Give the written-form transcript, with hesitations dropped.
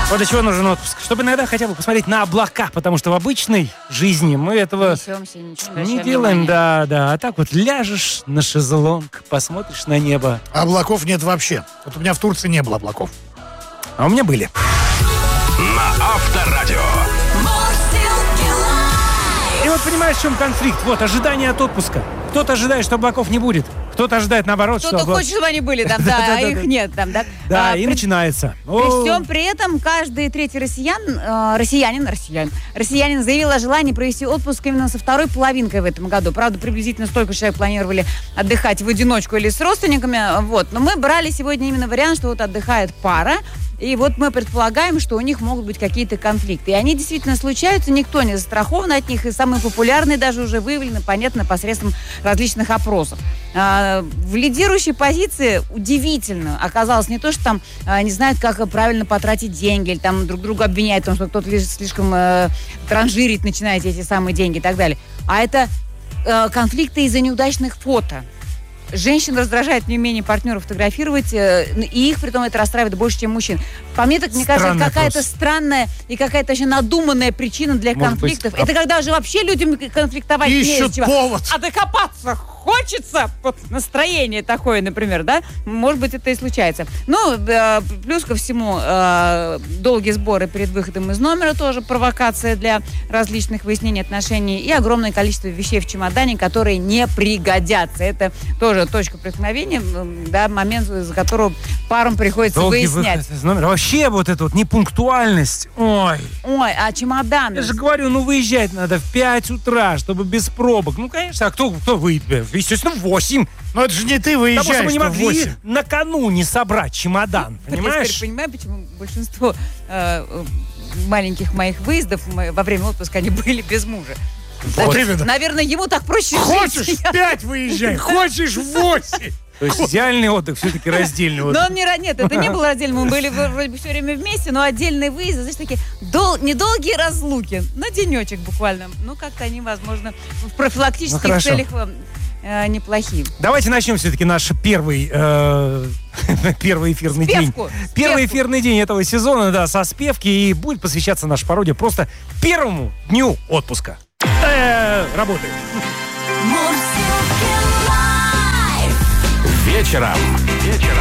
Вот для чего нужен отпуск? Чтобы иногда хотя бы посмотреть на облака, потому что в обычной жизни мы этого Несемся, ничего не делаем. внимания. Да. А так вот ляжешь на шезлонг, посмотришь на небо. Облаков нет вообще. Вот у меня в Турции не было облаков. А у меня были. На Авторадио. И вот понимаешь, в чем конфликт? Вот, ожидание от отпуска. Кто-то ожидает, что облаков не будет. Кто-то ожидает, наоборот, что Кто-то облак... хочет, чтобы они были там, да, а их нет там, да. Да, и начинается. При всем при этом каждый третий россиянин заявил о желании провести отпуск именно со второй половинкой в этом году. Правда, приблизительно столько человек планировали отдыхать в одиночку или с родственниками. Вот. Но мы брали сегодня именно вариант, что вот отдыхает пара. И вот мы предполагаем, что у них могут быть какие-то конфликты. И они действительно случаются, никто не застрахован от них. И самые популярные даже уже выявлены, понятно, посредством различных опросов. В лидирующей позиции удивительно оказалось не то, что там не знают, как правильно потратить деньги, или там друг друга обвиняют в том, что кто-то слишком транжирить начинает эти самые деньги и так далее. А это конфликты из-за неудачных фото. Женщин раздражает неумение партнеров фотографировать, и их, при том, это расстраивает больше, чем мужчин. По мне, так, мне кажется, какая-то странная и какая-то очень надуманная причина для конфликтов. Это когда же вообще людям конфликтовать не из чего. Повод. А докопаться хочется, вот настроение такое, например, да? Может быть, это и случается. Ну, плюс ко всему, долгие сборы перед выходом из номера тоже провокация для различных выяснений отношений и огромное количество вещей в чемодане, которые не пригодятся. Это тоже точка преткновения, да, момент, за которого парам приходится выяснять. Выход из номера. Вообще вот эта вот непунктуальность. Ой, а чемодан? я же говорю, выезжать надо в 5 утра, чтобы без пробок. Ну, конечно, а кто выйдет? Естественно, в 8. Но это же не ты выезжаешь, потому что мы не в могли 8. накануне собрать чемодан, понимаешь? Я теперь понимаю, почему большинство маленьких моих выездов во время отпуска они были без мужа. Вот именно. Наверное, ему так проще жить. Хочешь в 5 выезжай, хочешь в 8. То есть идеальный отдых, все-таки раздельный отдых. Но он нет, это не было раздельным. Мы были вроде бы все время вместе, но отдельные выезды, знаешь, такие недолгие разлуки. На денечек буквально. Ну, как-то они, возможно, в профилактических целях неплохие. Давайте начнем все-таки наш первый эфирный день. Первый эфирный день этого сезона, да, со спевки. И будет посвящаться наша пародия просто первому дню отпуска. Работает. Вечером